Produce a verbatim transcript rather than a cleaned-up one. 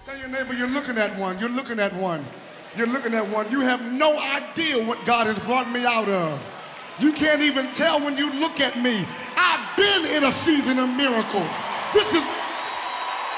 Tell your neighbor you're looking at one. You're looking at one. You're looking at one. You have no idea what God has brought me out of. You can't even tell when you look at me. I've been in a season of miracles. This is